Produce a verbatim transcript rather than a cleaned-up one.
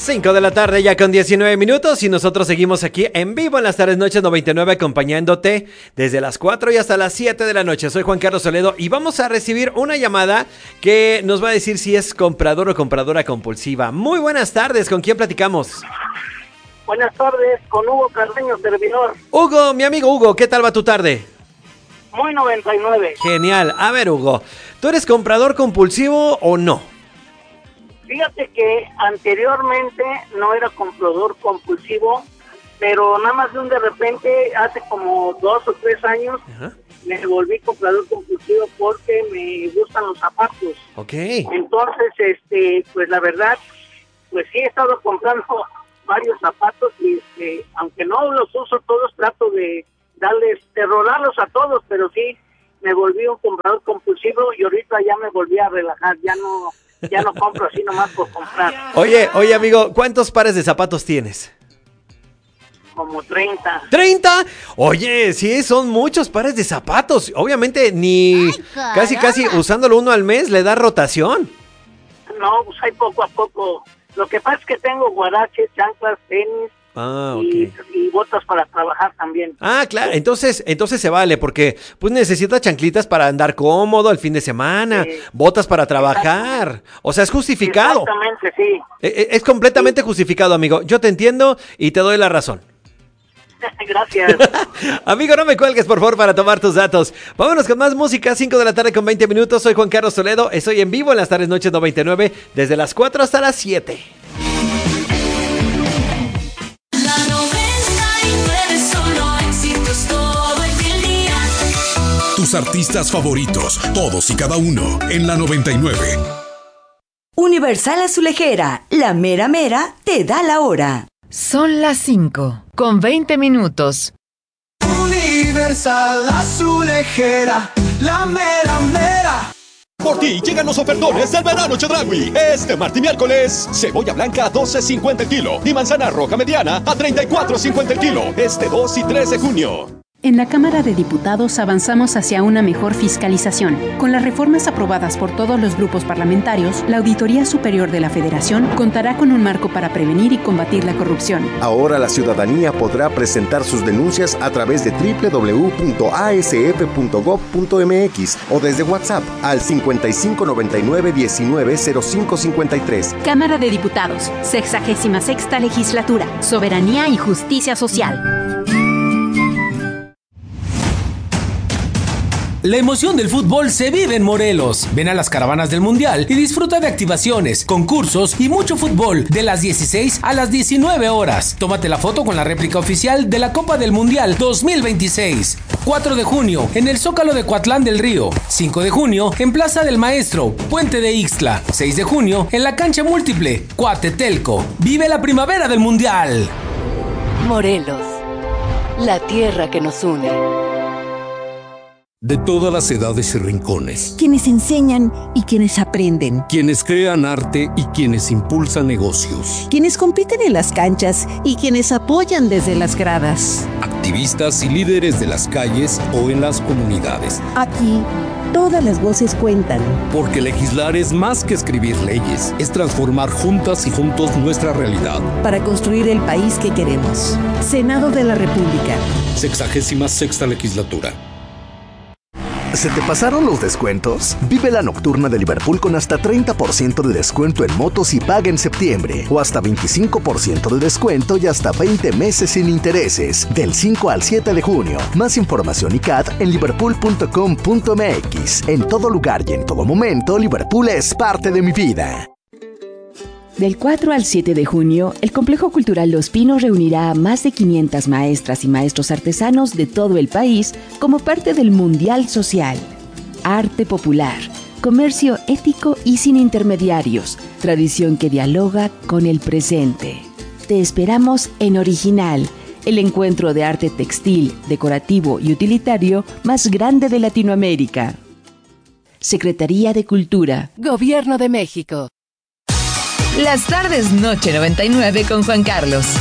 cinco de la tarde ya con diecinueve minutos y nosotros seguimos aquí en vivo en las tardes noches noventa y nueve acompañándote desde las cuatro y hasta las siete de la noche. Soy Juan Carlos Toledo y vamos a recibir una llamada que nos va a decir si es comprador o compradora compulsiva. Muy buenas tardes, ¿con quién platicamos? Buenas tardes, con Hugo Carreño, servidor. Hugo, mi amigo Hugo, ¿qué tal va tu tarde? Muy noventa y nueve. Genial. A ver, Hugo, ¿tú eres comprador compulsivo o no? Fíjate que anteriormente no era comprador compulsivo, pero nada más de un de repente, hace como dos o tres años, ajá, me volví comprador compulsivo porque me gustan los zapatos. Ok. Entonces, este, pues la verdad, pues sí he estado comprando varios zapatos y este, aunque no los uso todos, trato de darles, de rolarlos a todos, pero sí me volví un comprador compulsivo y ahorita ya me volví a relajar, ya no... Ya no compro así nomás por comprar. Oye, oye amigo, ¿cuántos pares de zapatos tienes? Como treinta. ¿treinta? Oye, sí, son muchos pares de zapatos. Obviamente ni Ay, casi casi usándolo uno al mes le da rotación. No, pues hay poco a poco. Lo que pasa es que tengo guaraches, chanclas, tenis. Ah, y, ok. y botas para trabajar también. Ah, claro, entonces, entonces se vale, porque pues necesitas chanclitas para andar cómodo el fin de semana, sí, botas para trabajar, o sea, es justificado. Exactamente, sí. Es, es completamente sí. justificado, amigo, yo te entiendo y te doy la razón. Gracias. Amigo, no me cuelgues, por favor, para tomar tus datos. Vámonos con más música, cinco de la tarde con veinte minutos, soy Juan Carlos Toledo, estoy en vivo en las tardes noches noventa y nueve, desde las cuatro hasta las siete. Tus artistas favoritos, todos y cada uno, en la noventa y nueve. Universal Azulejera, la mera mera te da la hora. Son las cinco, con veinte minutos. Universal Azulejera, la mera mera. Por ti llegan los ofertones del verano Chedraui. Este martes y miércoles, cebolla blanca a doce cincuenta el kilo y manzana roja mediana a treinta y cuatro cincuenta el kilo. Este dos y tres de junio. En la Cámara de Diputados avanzamos hacia una mejor fiscalización. Con las reformas aprobadas por todos los grupos parlamentarios, la Auditoría Superior de la Federación contará con un marco para prevenir y combatir la corrupción. Ahora la ciudadanía podrá presentar sus denuncias a través de doble u doble u doble u punto a s f punto gob punto m x o desde WhatsApp al cincuenta y cinco noventa y nueve diecinueve cero cinco cincuenta y tres. Cámara de Diputados, sexagésima sexta Legislatura, Soberanía y Justicia Social. La emoción del fútbol se vive en Morelos. Ven a las caravanas del Mundial y disfruta de activaciones, concursos y mucho fútbol de las dieciséis a las diecinueve horas. Tómate la foto con la réplica oficial de la Copa del Mundial dos mil veintiséis. cuatro de junio en el Zócalo de Coatlán del Río. cinco de junio en Plaza del Maestro, Puente de Ixtla. seis de junio en la cancha múltiple, Coatetelco. Vive la primavera del Mundial. Morelos, la tierra que nos une. De todas las edades y rincones. Quienes enseñan y quienes aprenden. Quienes crean arte y quienes impulsan negocios. Quienes compiten en las canchas y quienes apoyan desde las gradas. Activistas y líderes de las calles o en las comunidades. Aquí, todas las voces cuentan. Porque legislar es más que escribir leyes. Es transformar juntas y juntos nuestra realidad. Para construir el país que queremos. Senado de la República. Sexagésima sexta Legislatura. ¿Se te pasaron los descuentos? Vive la nocturna de Liverpool con hasta treinta por ciento de descuento en motos y paga en septiembre. O hasta veinticinco por ciento de descuento y hasta veinte meses sin intereses. Del cinco al siete de junio. Más información y C A T en liverpool punto com punto m x. En todo lugar y en todo momento, Liverpool es parte de mi vida. Del cuatro al siete de junio, el Complejo Cultural Los Pinos reunirá a más de quinientas maestras y maestros artesanos de todo el país como parte del Mundial Social. Arte popular, comercio ético y sin intermediarios, tradición que dialoga con el presente. Te esperamos en Original, el encuentro de arte textil, decorativo y utilitario más grande de Latinoamérica. Secretaría de Cultura. Gobierno de México. Las tardes noche noventa y nueve con Juan Carlos.